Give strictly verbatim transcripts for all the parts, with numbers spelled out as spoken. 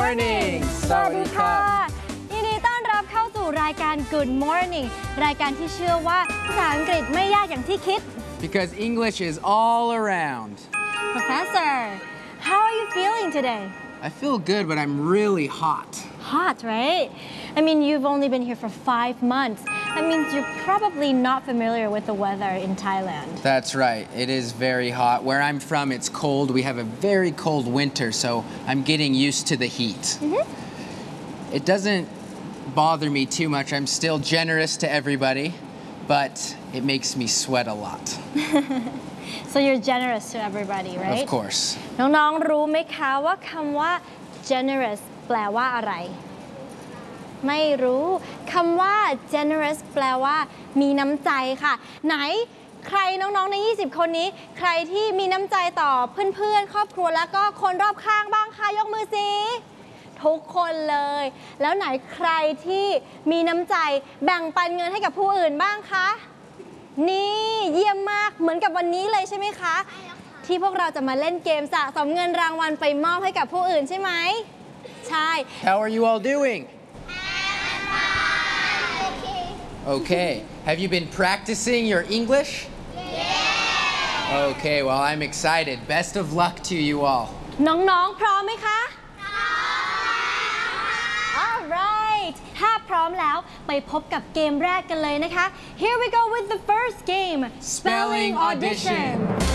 morning สวัสดีค่ะยินดีต้อนรับเข้าสู่รายการ Good Morning รายการที่เชื่อว่าภาษาอังกฤษไม่ยากอย่างที่คิด Because English is all around Professor how are you feeling today I feel good but I'm really hot Hot right I mean you've only been here for five months That means you're probably not familiar with the weather in Thailand That's right it is very hot where I'm from it's cold we have a very cold winter so I'm getting used to the heat mm-hmm. It doesn't bother me too much I'm still generous to everybody but it makes me sweat a lot So you're generous to everybody right Of course น้องๆรู้ไหมคะว่าคำว่า generous แปลว่าอะไรไม่รู้คำว่า generous แปลว่ามีน้ำใจค่ะไหนใครน้องๆในยี่สิบคนนี้ใครที่มีน้ำใจต่อเพื่อนๆครอบครัวแล้วก็คนรอบข้างบ้างคะยกมือสิทุกคนเลยแล้วไหนใครที่มีน้ำใจแบ่งปันเงินให้กับผู้อื่นบ้างคะนี่เยี่ยมมากเหมือนกับวันนี้เลยใช่ไหมคะที่พวกเราจะมาเล่นเกมสะสมเงินรางวัลไปมอบให้กับผู้อื่นใช่ไหมใช่ How are you all doing Okay have you been practicing your English Yeah Okay well I'm excited best of luck to you all น้องๆพร้อมไหมคะAlright ถ้าพร้อมแล้วไปพบกับเกมแรกกันเลยนะคะ Here we go with the first game Spelling Audition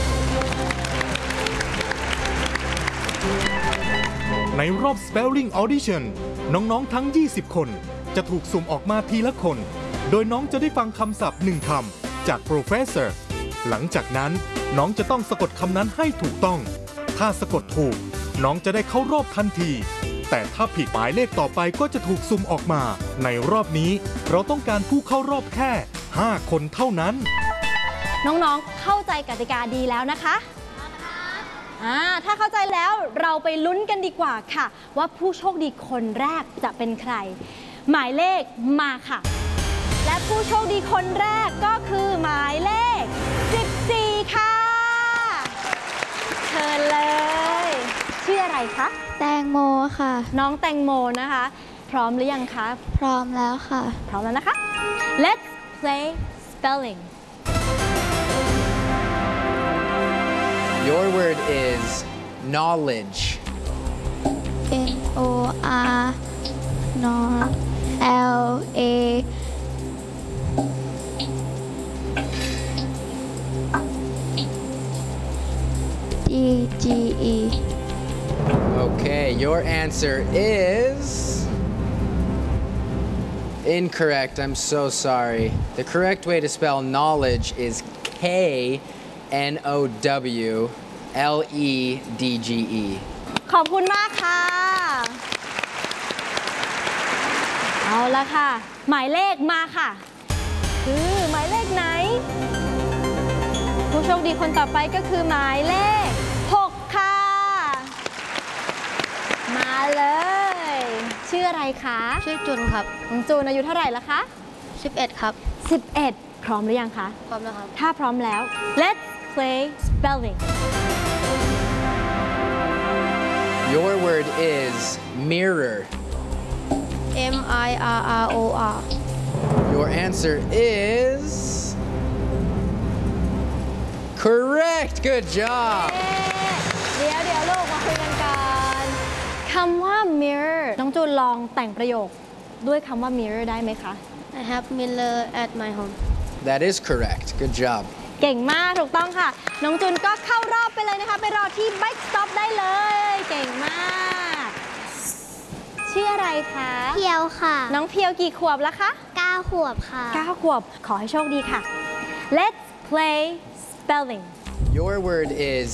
ในรอบ Spelling Audition น้องๆทั้งยี่สิบคนจะถูกสุ่มออกมาทีละคนโดยน้องจะได้ฟังคำศัพท์หนึ่งคำจาก Professor หลังจากนั้นน้องจะต้องสะกดคำนั้นให้ถูกต้องถ้าสะกดถูกน้องจะได้เข้ารอบทันทีแต่ถ้าผิดหมายเลขต่อไปก็จะถูกสุ่มออกมาในรอบนี้เราต้องการผู้เข้ารอบแค่ห้าคนเท่านั้นน้องๆเข้าใจกติกาดีแล้วนะคะอ่าถ้าเข้าใจแล้วเราไปลุ้นกันดีกว่าค่ะว่าผู้โชคดีคนแรกจะเป็นใครหมายเลขมาค่ะและผู้โชคดีคนแรกก็คือหมายเลขสิบสี่ค่ะเชิญเลยชื่ออะไรคะแตงโมค่ะน้องแตงโมนะคะพร้อมหรือยังคะพร้อมแล้วค่ะพร้อมแล้วนะคะ Let's play spelling Your word is knowledge N O R L A D G E Okay, your answer is incorrect. I'm so sorry. The correct way to spell knowledge is K N O W L E D G E ขอบคุณมากค่ะเอาละค่ะหมายเลขมาค่ะคือหมายเลขไหนผู้โชคดีคนต่อไปก็คือหมายเลขหกค่ะมาเลยชื่ออะไรคะชื่อจุนครับน้องจูนอายุเท่าไหร่ละคะสิบเอ็ดครับสิบเอ็ดพร้อมหรือยังคะพร้อมแล้วครับถ้าพร้อมแล้ว Let's play spelling Your word is mirror M I R R O R Your answer is correct good job เดี๋ยวเดี๋ยวลูกมาคุยกันก่อนคำว่า mirror น้องจูนลองแต่งประโยคด้วยคำว่า mirror ได้ไหมคะ I have mirror at my home That is correct good job เก่งมากถูกต้องค่ะน้องจูนก็เข้ารอบไปเลยนะคะไปรอที่ bike stop ได้เลยเก่งมากชื่ออะไรคะเพียวค่ะน้องเพียวกี่ขวบแล้วคะเก้าขวบค่ะเก้าขวบขอให้โชคดีค่ะ Let's play spelling Your word is